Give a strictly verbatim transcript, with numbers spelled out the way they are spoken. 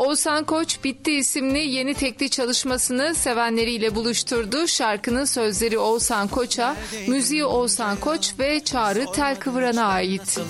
Oğuzhan Koç Bitti isimli yeni tekli çalışmasını sevenleriyle buluşturdu. Şarkının sözleri Oğuzhan Koç'a, müziği Oğuzhan Koç ve Çağrı Telkıvran'a ait.